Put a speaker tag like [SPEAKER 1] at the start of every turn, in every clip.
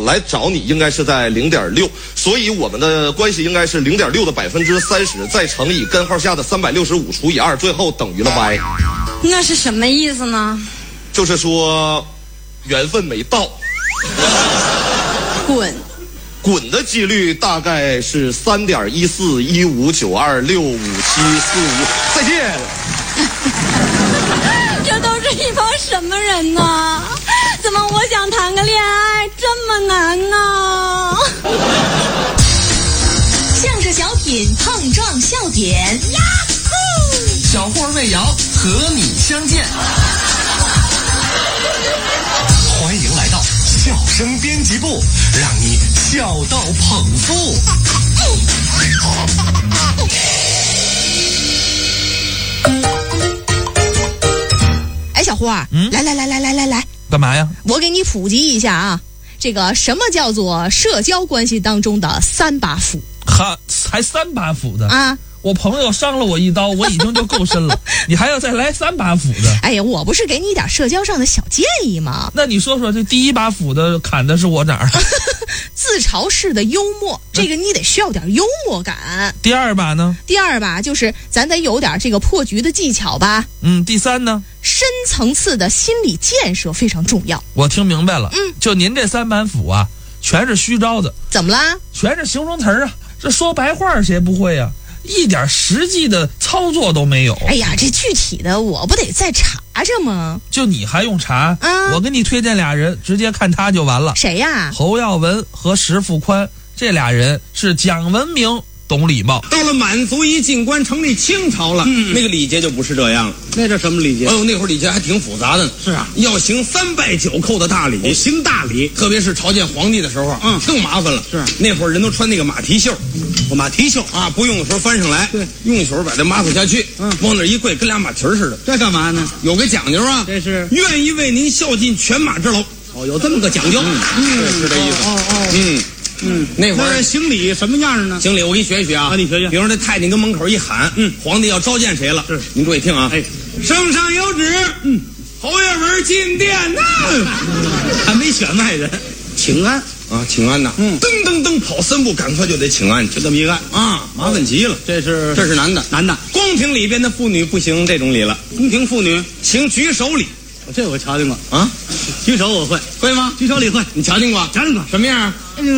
[SPEAKER 1] 来找你应该是在0.6，所以我们的关系应该是0.6的30%，再乘以根号下的365除以2，最后等于了 y。
[SPEAKER 2] 那是什么意思呢？
[SPEAKER 1] 就是说，缘分没到。
[SPEAKER 2] 滚！
[SPEAKER 1] 滚的几率大概是3.141592657455。再见。
[SPEAKER 2] 这都是一帮什么人呢？怎么我想谈个恋爱这么难呢？
[SPEAKER 3] 相声小品碰撞笑点，呀呼！
[SPEAKER 4] 小霍魏瑶和你相见。欢迎来到笑声编辑部，让你笑到捧腹。
[SPEAKER 5] 哎，小霍儿，来，
[SPEAKER 6] 干嘛呀？
[SPEAKER 5] 我给你普及一下啊，这个什么叫做社交关系当中的3把斧？
[SPEAKER 6] 才3把斧的
[SPEAKER 5] 啊！
[SPEAKER 6] 我朋友伤了我一刀，我已经就够深了，你还要再来3把斧的？
[SPEAKER 5] 哎呀，我不是给你一点社交上的小建议吗？
[SPEAKER 6] 那你说说，这第1把斧的砍的是我哪儿？
[SPEAKER 5] 自嘲式的幽默，这个你得需要点幽默感。
[SPEAKER 6] 第2把呢？
[SPEAKER 5] 第2把就是咱得有点这个破局的技巧吧。
[SPEAKER 6] 第3呢？
[SPEAKER 5] 深层次的心理建设非常重要。
[SPEAKER 6] 我听明白了。就您这3板斧啊，全是虚招的。
[SPEAKER 5] 怎么啦？
[SPEAKER 6] 全是形容词啊，这说白话谁不会啊？一点实际的操作都没有。
[SPEAKER 5] 哎呀，这具体的我不得再查查吗？
[SPEAKER 6] 就你还用查？我给你推荐俩人，直接看他就完了。
[SPEAKER 5] 谁呀？
[SPEAKER 6] 侯耀文和石富宽，这俩人是讲文明懂礼貌。
[SPEAKER 7] 到了满族一进关成立清朝了，那个礼节就不是这样了。
[SPEAKER 8] 那叫什么礼节？
[SPEAKER 7] 哎呦，那会儿礼节还挺复杂的呢。
[SPEAKER 8] 是啊，
[SPEAKER 7] 要行3拜9叩的大礼，
[SPEAKER 8] 行大礼，
[SPEAKER 7] 特别是朝见皇帝的时候，更麻烦了。
[SPEAKER 8] 是
[SPEAKER 7] 那会儿人都穿那个马蹄袖，
[SPEAKER 8] 马蹄袖
[SPEAKER 7] 啊，不用的时候翻上来，
[SPEAKER 8] 对，
[SPEAKER 7] 用一手把它抹下去，往那一跪，跟俩马蹄似的。
[SPEAKER 8] 这干嘛呢？
[SPEAKER 7] 有个讲究啊，
[SPEAKER 8] 这是
[SPEAKER 7] 愿意为您孝尽犬马之劳。
[SPEAKER 8] 哦，有这么个讲究。
[SPEAKER 7] 是这意思。那会儿
[SPEAKER 8] 行礼什么样呢？
[SPEAKER 7] 行礼我给你学一学啊，
[SPEAKER 8] 你学学。
[SPEAKER 7] 比如这太监跟门口一喊，皇帝要召见谁了？
[SPEAKER 8] 是，
[SPEAKER 7] 您注意听啊。
[SPEAKER 8] 哎，
[SPEAKER 7] 圣上有旨，侯耀文进殿呐。
[SPEAKER 8] 还没选外人，请安
[SPEAKER 7] 啊，请安呐。噔噔噔跑3步，赶快就得请安，
[SPEAKER 8] 就这么一干
[SPEAKER 7] 啊，麻烦极了。
[SPEAKER 8] 这是
[SPEAKER 7] 男的，宫廷里边的妇女不行这种礼了，
[SPEAKER 8] 宫廷妇女
[SPEAKER 7] 行举手礼。
[SPEAKER 8] 这我瞧见过
[SPEAKER 7] 啊，
[SPEAKER 8] 举手我会
[SPEAKER 7] 吗？
[SPEAKER 8] 举手礼会，
[SPEAKER 7] 你瞧见过？什么样？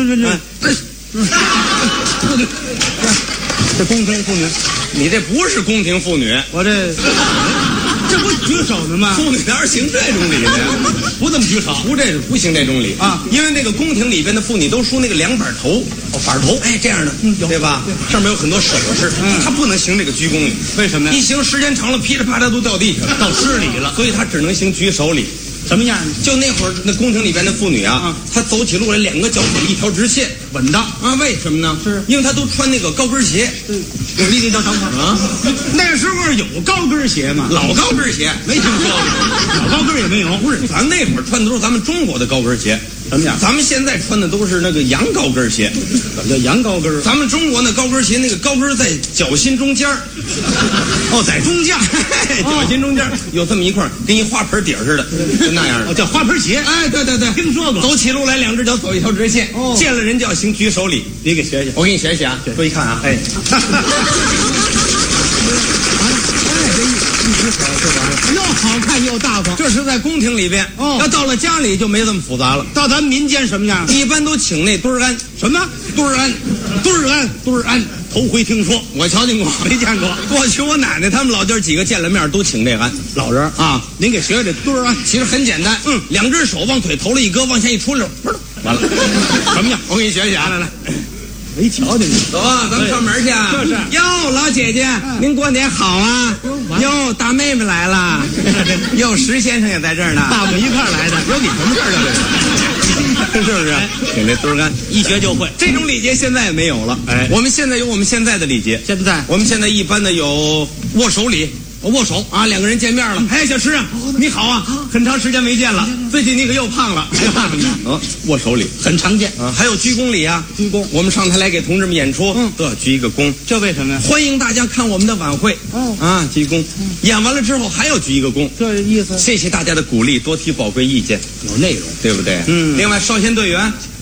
[SPEAKER 8] 这宫廷妇女，
[SPEAKER 7] 你这不是宫廷妇女，
[SPEAKER 8] 我这不举手呢吗？
[SPEAKER 7] 妇女哪行这种礼呢？
[SPEAKER 8] 不这么举手，
[SPEAKER 7] 不行这种礼
[SPEAKER 8] 啊！
[SPEAKER 7] 因为那个宫廷里边的妇女都梳那个2板头，板头，哎，这样的，对吧？上面有很多首饰，她不能行这个鞠躬礼。
[SPEAKER 8] 为什么呀？
[SPEAKER 7] 一行时间长了，噼里啪啦都掉地下了，
[SPEAKER 8] 到失礼了，
[SPEAKER 7] 所以她只能行举手礼。
[SPEAKER 8] 什么样？
[SPEAKER 7] 就那会儿那宫廷里边的妇女啊，她走起路来2个脚腿一条直线，
[SPEAKER 8] 稳当
[SPEAKER 7] 啊！为什么呢？
[SPEAKER 8] 是
[SPEAKER 7] 因为她都穿那个高跟鞋。
[SPEAKER 8] 有立叫长跑
[SPEAKER 7] 啊！
[SPEAKER 8] 那时候有高跟鞋吗？
[SPEAKER 7] 老高跟鞋
[SPEAKER 8] 没听说过，老高跟也没有。
[SPEAKER 7] 不是，咱那会儿穿的都是咱们中国的高跟鞋。
[SPEAKER 8] 什么样？
[SPEAKER 7] 咱们现在穿的都是那个洋高跟鞋。
[SPEAKER 8] 怎么叫洋高跟？
[SPEAKER 7] 咱们中国那高跟鞋，那个高跟在脚心中间
[SPEAKER 8] 哦，在中间，
[SPEAKER 7] 脚心中间有这么一块，跟一花盆底儿似的，就那样的。
[SPEAKER 8] 哦，叫花盆鞋。
[SPEAKER 7] 哎，对，
[SPEAKER 8] 听说过。
[SPEAKER 7] 走起路来2只脚走一条直线，见了人就要行举手礼。
[SPEAKER 8] 你给学学，
[SPEAKER 7] 我给你学学啊。注意看啊，哎。
[SPEAKER 8] 又好看又大方，
[SPEAKER 7] 这是在宫廷里边。要到了家里就没这么复杂了。
[SPEAKER 8] 到咱民间什么样？
[SPEAKER 7] 一般都请那墩儿安。
[SPEAKER 8] 什么
[SPEAKER 7] 墩儿安？
[SPEAKER 8] 头回听说，
[SPEAKER 7] 我瞧见过，
[SPEAKER 8] 没见过。
[SPEAKER 7] 过去我奶奶他们老弟几个见了面都请这安。
[SPEAKER 8] 老人啊，您给学学这墩儿安。
[SPEAKER 7] 其实很简单，2只手往腿头里一搁，往下一出溜，完了。
[SPEAKER 8] 什么样？
[SPEAKER 7] 我给你学学啊，来。
[SPEAKER 8] 没瞧见你，
[SPEAKER 7] 走啊，咱们上门去啊！
[SPEAKER 8] 这是
[SPEAKER 7] 哟，老姐姐，您过年好啊！哟，大妹妹来了，哟，石先生也在这儿呢，
[SPEAKER 8] 大我们一块儿来的，
[SPEAKER 7] 有你什么事儿啊？这是不是？请这墩儿干，
[SPEAKER 8] 一学就会。
[SPEAKER 7] 这种礼节现在也没有了。
[SPEAKER 8] 哎，
[SPEAKER 7] 我们现在有我们现在的礼节。我们现在一般的有握手礼。握手啊，2个人见面了。哎，小石啊，你好啊，很长时间没见了。最近你可又胖了，还胖了。握手礼
[SPEAKER 8] 很常见
[SPEAKER 7] 啊，还有鞠躬礼啊。
[SPEAKER 8] 鞠躬，
[SPEAKER 7] 我们上台来给同志们演出，都要鞠一个躬。
[SPEAKER 8] 这为什么呀？
[SPEAKER 7] 欢迎大家看我们的晚会。鞠躬。演完了之后还要鞠一个躬，
[SPEAKER 8] 这意思。
[SPEAKER 7] 谢谢大家的鼓励，多提宝贵意见，
[SPEAKER 8] 有内容，
[SPEAKER 7] 对不对？另外，少先队员